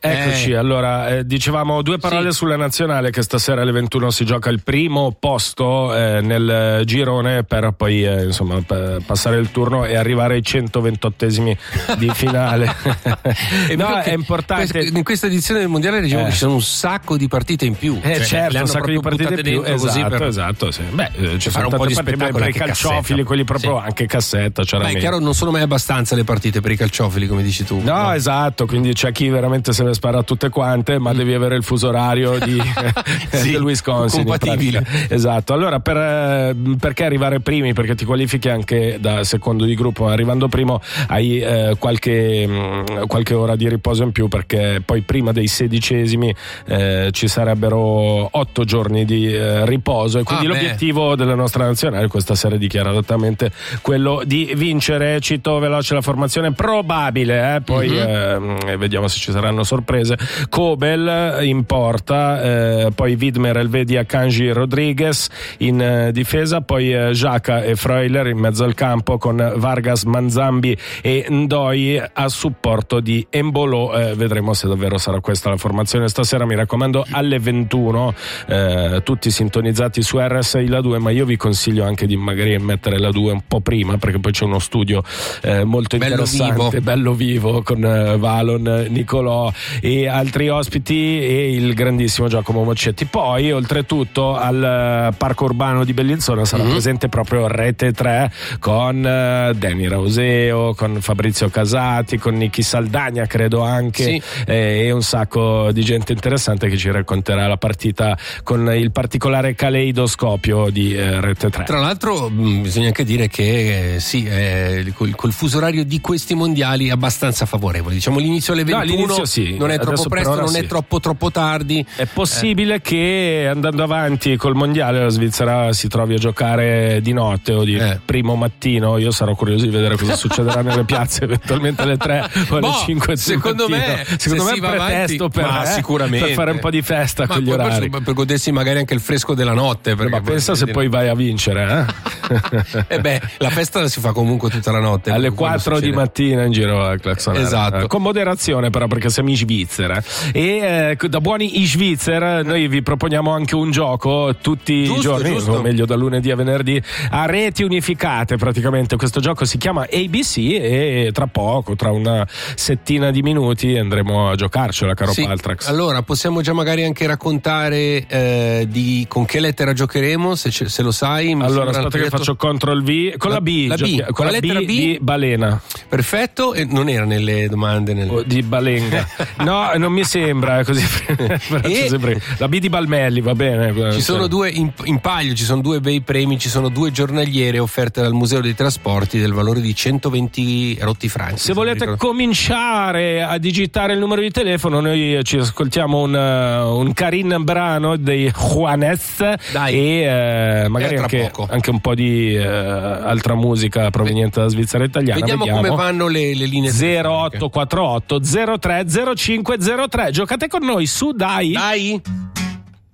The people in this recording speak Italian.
Eccoci, allora dicevamo due parole sulla nazionale, che stasera alle 21 si gioca il primo posto nel girone per poi insomma passare il turno e arrivare ai 128esimi di finale. No, è importante. In questa edizione del mondiale leggevo che ci sono un sacco di partite in più. Certo, un sacco di partite in più. Esatto, sì. Beh, ci sono un po' di tante partite per i calciofili, cassetta. Quelli proprio anche cassetta. Beh, è chiaro, non sono mai abbastanza le partite per i calciofili, come dici tu. No, esatto, quindi c'è chi veramente se le spara tutte quante, ma devi avere il fuso orario del Wisconsin. Compatibile. Esatto. Allora, perché arrivare primi? Perché ti qualifichi anche da secondo di gruppo. Arrivando primo hai qualche ora di riposo in più, perché poi prima dei 16esimi ci sarebbero 8 giorni di riposo, e quindi l'obiettivo della nostra nazionale questa sera è dichiaratamente quello di vincere. Cito veloce la formazione probabile, poi vediamo se ci saranno sorprese. Kobel in porta, poi Widmer, Elvedi, Akanji, Rodriguez in difesa, poi Xhaka e Freuler in mezzo al campo con Vargas, Manzambi e Ndoi a supporto di Embolo. Vedremo se davvero sarà questa la formazione stasera. Mi raccomando, alle 21 tutti sintonizzati su RSI La 2, ma io vi consiglio anche di magari mettere La 2 un po' prima, perché poi c'è uno studio molto interessante, bello vivo, con Valon, Nicolò e altri ospiti, e il grandissimo Giacomo Moccetti. Poi oltretutto al Parco Urbano di Bellinzona sarà presente proprio Rete 3 con Danny Rauseo, con Fabrizio Casati, con Nichi Saldagna credo anche, e un sacco di gente interessante che ci racconterà la partita con il particolare caleidoscopio di Rete 3. Tra l'altro bisogna anche dire che col fuso orario di questi mondiali abbastanza favorevole, diciamo l'inizio alle 21, non è troppo presto, non è troppo tardi. È possibile che andando avanti col mondiale la Svizzera si trovi a giocare di notte o di primo mattino. Io sarò curioso di vedere cosa succederà nelle piazze, eventualmente alle 3 o alle 5 secondo me è un pretesto per fare un po' di festa con gli orari, per godersi magari anche il fresco della notte, ma pensa se poi vai a vincere la festa la si fa comunque tutta la notte alle 4 di mattina in giro a claxonare. Esatto. Con moderazione però, perché siamo in Svizzera e da buoni in Svizzera noi vi proponiamo anche un gioco tutti i giorni, o meglio da lunedì a venerdì, a reti unificate praticamente. Questo gioco si chiama ABC e tra poco, tra una settina di minuti, andremo a giocarcela, caro Paltrax. Allora possiamo già magari anche raccontare con che lettera giocheremo, se lo sai. Allora aspetta che faccio Ctrl V con la B, con la lettera B di balena. Perfetto, e non era nelle domande di balenga. No, non mi sembra così. La B di Balmelli, va bene. Ci sono due in palio, ci sono due bei premi, ci sono 2 giornaliere offerte dal Museo dei Trasporti del valore di 120 rotti franchi. Se volete cominciare a digitare il numero di telefono, noi ci ascoltiamo un carin brano dei Juanes e magari anche un po' di altra musica proveniente dalla Svizzera italiana. Vediamo come vanno le linee 0848 03 05 03. Giocate con noi su Dai.